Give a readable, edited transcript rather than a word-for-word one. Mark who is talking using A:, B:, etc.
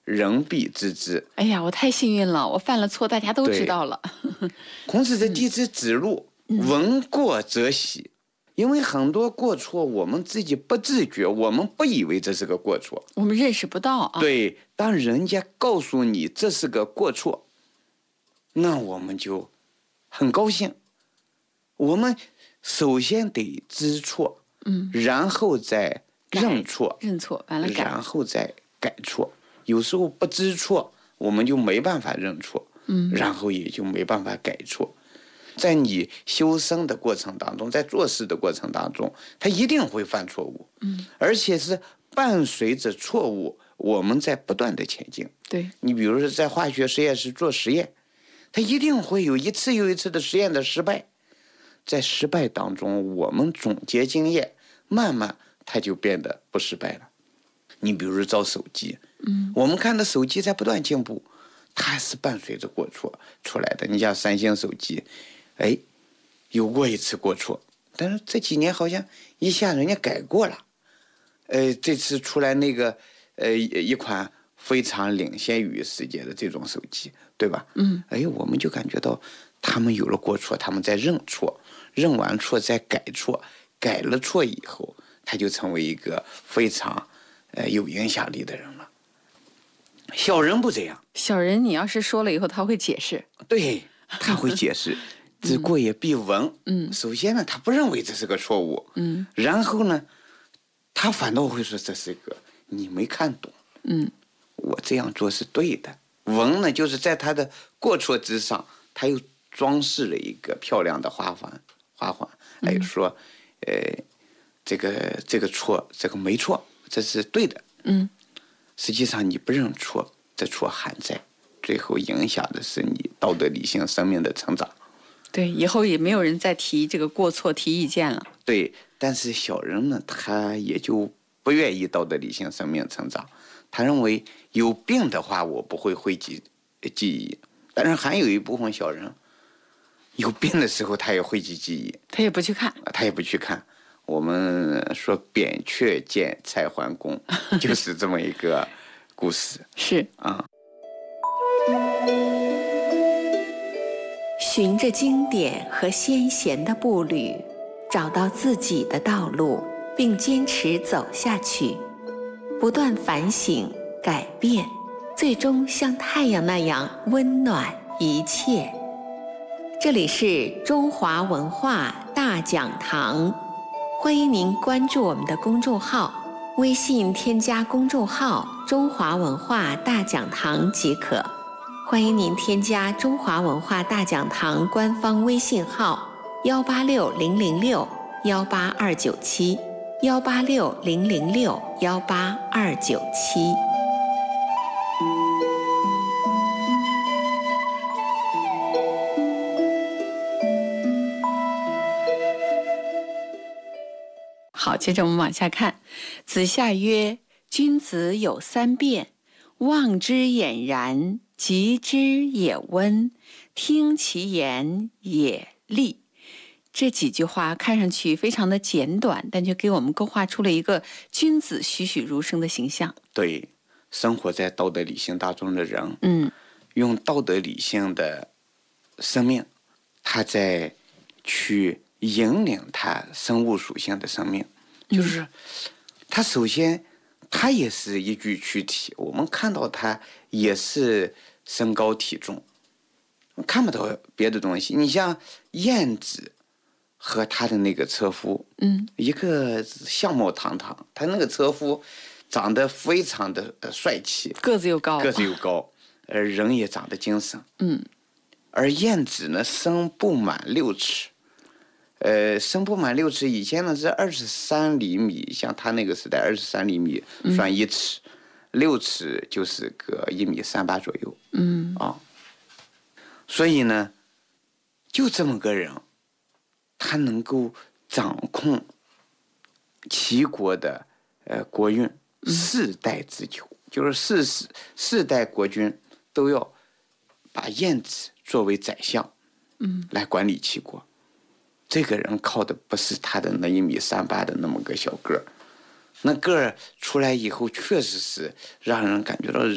A: 人必知之。
B: 哎呀，我太幸运了，我犯了错，大家都知道了。
A: 孔子的弟子子路，闻过则喜。因为很多过错我们自己不自觉，我们不以为这是个过错，
B: 我们认识不到啊。
A: 对，当人家告诉你这是个过错，那我们就很高兴。我们首先得知错，然后再认错，
B: 完了改，
A: 然后再改错。有时候不知错，我们就没办法认错，然后也就没办法改错。在你修身的过程当中，在做事的过程当中，他一定会犯错误，而且是伴随着错误，我们在不断的前进。
B: 对，
A: 你比如说在化学实验室做实验，他一定会有一次又一次的实验的失败，在失败当中，我们总结经验，慢慢它就变得不失败了。你比如说造手机，我们看到手机在不断进步，它是伴随着过错出来的。你像三星手机，有过一次过错，但是这几年好像一下人家改过了。这次出来那个一款非常领先于世界的这种手机，对吧？我们就感觉到他们有了过错，他们在认错，认完错再改错，改了错以后，他就成为一个非常有影响力的人了。小人不这样，
B: 小人你要是说了以后，他会解释，
A: 对，他会解释。知过也必闻。首先呢，他不认为这是个错误。然后呢，他反倒会说这是个你没看懂。我这样做是对的。闻呢，就是在他的过错之上，他又装饰了一个漂亮的花环，还有说，这个错，这个没错，这是对的。实际上你不认错，这错还在，最后影响的是你道德理性生命的成长。
B: 对，以后也没有人再提这个过错提意见了。
A: 对，但是小人呢，他也就不愿意道德理性生命成长。他认为有病的话，我不会讳疾忌医。但是还有一部分小人，有病的时候他也讳疾忌医，
B: 他也不去看。
A: 我们说扁鹊见蔡桓公，就是这么一个故事。
B: 是
A: 啊。
C: 循着经典和先贤的步履，找到自己的道路，并坚持走下去，不断反省改变，最终像太阳那样温暖一切。这里是中华文化大讲堂，欢迎您关注我们的公众号，微信添加公众号中华文化大讲堂即可。欢迎您添加中华文化大讲堂官方微信号186-006-18297，186-006-18297。
B: 好，接着我们往下看。子夏曰：君子有三变，望之俨然，及之也温，听其言也利。这几句话看上去非常的简短，但却给我们勾画出了一个君子栩栩如生的形象。
A: 对，生活在道德理性当中的人，用道德理性的生命，他在去引领他生物属性的生命，就是他首先他也是一具躯体，我们看到他也是身高体重，看不到别的东西。你像晏子和他的那个车夫，一个相貌堂堂，他那个车夫长得非常的帅气，
B: 个子又高，
A: 人也长得精神，而晏子呢，身不满6尺，身不满6尺，以前呢是23厘米，像他那个时代23厘米算1尺，6尺就是个1.38米左右，所以呢，就这么个人，他能够掌控齐国的国运，4代之久，就是四代国君都要把晏子作为宰相，来管理齐国。这个人靠的不是他的那1.38米的那么个小个儿，那个儿出来以后，确实是让人感觉到